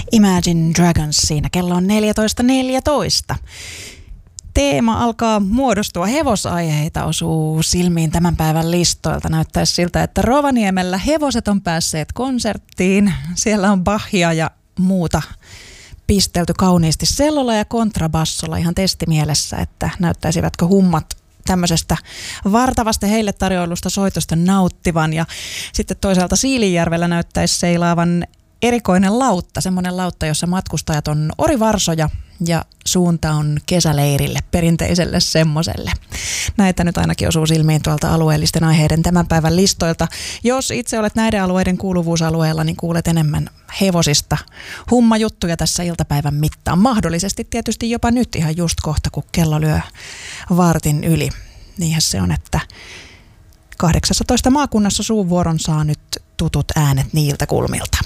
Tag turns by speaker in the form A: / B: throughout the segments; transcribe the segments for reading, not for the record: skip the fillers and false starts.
A: Imagine Dragons siinä. Kello on 14.14. Teema alkaa muodostua. Hevosaiheita osuu silmiin tämän päivän listoilta. Näyttäisi siltä, että Rovaniemellä hevoset on päässeet konserttiin. Siellä on Bachia ja muuta pistelty kauniisti sellolla ja kontrabassolla ihan testimielessä, että näyttäisivätkö hummat tämmöisestä vartavasta heille tarjoilusta soitosta nauttivan. Ja sitten toisaalta Siilinjärvellä näyttäisi seilaavan erikoinen lautta, semmoinen lautta, jossa matkustajat on orivarsoja ja suunta on kesäleirille, perinteiselle semmoselle. Näitä nyt ainakin osuu silmiin tuolta alueellisten aiheiden tämän päivän listoilta. Jos itse olet näiden alueiden kuuluvuusalueella, niin kuulet enemmän hevosista hummajuttuja tässä iltapäivän mittaan. Mahdollisesti tietysti jopa nyt ihan just kohta, kun kello lyö vartin yli. Niinhän se on, että 18 maakunnassa suunvuoron saa nyt tutut äänet niiltä kulmilta.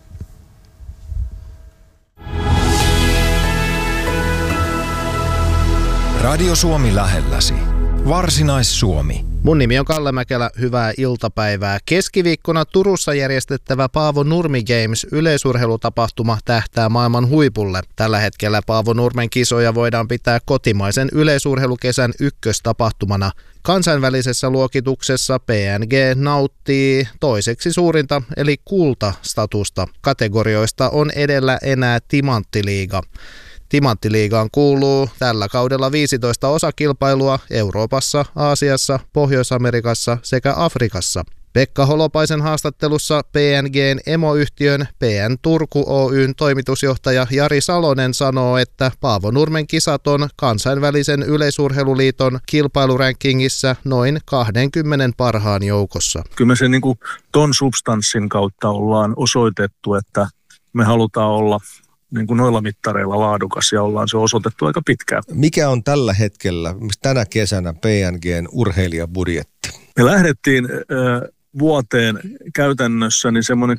B: Radio Suomi lähelläsi. Varsinais-Suomi.
C: Mun nimi on Kalle Mäkelä, hyvää iltapäivää. Keskiviikkona Turussa järjestettävä Paavo Nurmi Games yleisurheilutapahtuma tähtää maailman huipulle. Tällä hetkellä Paavo Nurmen kisoja voidaan pitää kotimaisen yleisurheilukesän ykköstapahtumana. Kansainvälisessä luokituksessa PNG nauttii toiseksi suurinta eli kultastatusta. Kategorioista on edellä enää Timanttiliiga. Timanttiliigaan kuuluu tällä kaudella 15 osakilpailua Euroopassa, Aasiassa, Pohjois-Amerikassa sekä Afrikassa. Pekka Holopaisen haastattelussa PNGn emoyhtiön PN Turku Oyn toimitusjohtaja Jari Salonen sanoo, että Paavo Nurmen kisat on kansainvälisen yleisurheiluliiton kilpailurankingissa noin 20 parhaan joukossa.
D: Kyllä me sen ton substanssin kautta ollaan osoitettu, että me halutaan olla noilla mittareilla laadukas ja ollaan se osoitettu aika pitkään.
E: Mikä on tällä hetkellä, tänä kesänä PNGn urheilijabudjetti?
D: Me lähdettiin vuoteen käytännössä niin semmoinen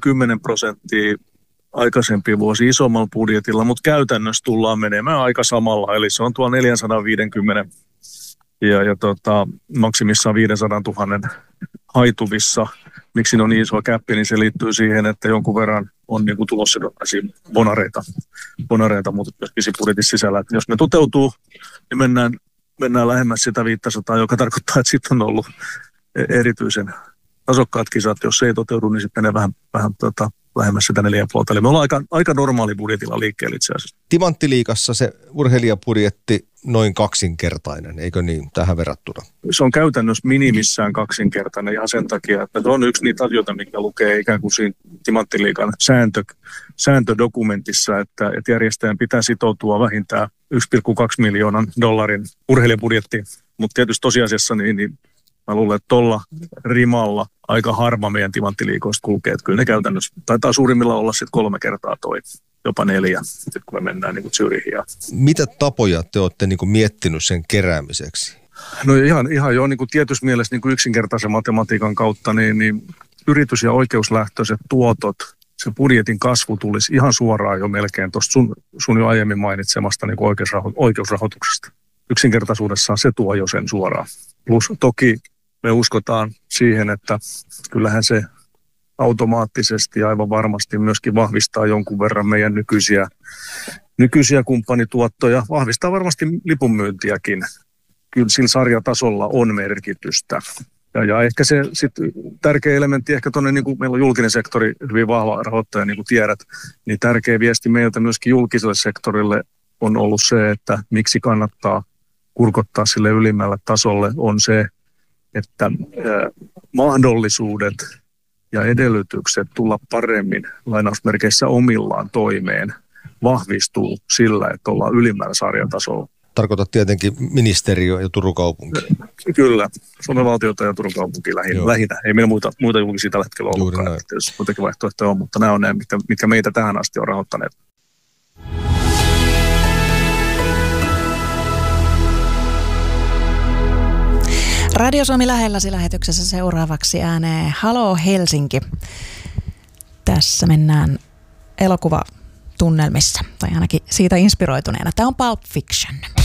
D: 10% aikaisempi vuosi isommalla budjetilla, mutta käytännössä tullaan menemään aika samalla. Eli se on tuo 450 ja maksimissaan 500 000 haituvissa. Miksi ne on niin iso käppi, niin se liittyy siihen, että jonkun verran on tulossidonnaisia bonareita, mutta myöskin budjetin sisällä. Että jos ne toteutuu, niin mennään lähemmäs sitä 500, joka tarkoittaa, että sitten on ollut erityisen tasokkaat kisat. Jos se ei toteudu, niin sitten menee vähän lähemmäs sitä 4,5. Eli me ollaan aika normaali budjetilla liikkeellä itse asiassa.
E: Timanttiliigassa se urheilijabudjetti noin kaksinkertainen, eikö niin, tähän verrattuna?
D: Se on käytännössä minimissään kaksinkertainen ihan sen takia, että se on yksi niitä asioita, mikä lukee ikään kuin siinä Timanttiliigan sääntödokumentissa, että järjestäjän pitää sitoutua vähintään $1,2 miljoonan urheilijabudjettiin. Mutta tietysti tosiasiassa niin mä luulen, että tuolla rimalla aika harva meidän Timanttiliigoista kulkee. Että kyllä ne käytännössä taitaa suurimmilla olla sitten 3 kertaa jopa 4, kun me mennään Zürichiin.
E: Mitä tapoja te olette miettinyt sen keräämiseksi?
D: No ihan jo tietyssä mielessä yksinkertaisen matematiikan kautta niin yritys- ja oikeuslähtöiset tuotot, se budjetin kasvu tulisi ihan suoraan jo melkein tuosta sun jo aiemmin mainitsemasta oikeusrahoituksesta. Yksinkertaisuudessaan se tuo jo sen suoraan. Plus toki me uskotaan siihen, että kyllähän se automaattisesti aivan varmasti myöskin vahvistaa jonkun verran meidän nykyisiä kumppanituottoja. Vahvistaa varmasti lipunmyyntiäkin. Kyllä sillä sarjatasolla on merkitystä. Ja ehkä se sitten tärkeä elementti, ehkä tuonne meillä on julkinen sektori hyvin vahva rahoittaja, niin kuin tiedät, niin tärkeä viesti meiltä myöskin julkiselle sektorille on ollut se, että miksi kannattaa kurkottaa sille ylimmälle tasolle, on se, että mahdollisuudet ja edellytykset tulla paremmin lainausmerkeissä omillaan toimeen vahvistuu sillä, että ollaan ylimmällä sarjatasolla.
E: Tarkoitat tietenkin ministeriö ja Turun kaupunki.
D: Kyllä, Suomen valtiota ja Turun kaupunki lähinnä. Ei meillä muita julkisia tällä hetkellä ollutkaan. Tietysti muitakin vaihtoehtoja on, mutta nämä on ne, mitkä meitä tähän asti on rahoittaneet.
A: Radio Suomi lähelläsi lähetyksessä seuraavaksi ääneen Halo Helsinki. Tässä mennään elokuvatunnelmissa, tai ainakin siitä inspiroituneena. Tämä on Pulp Fiction.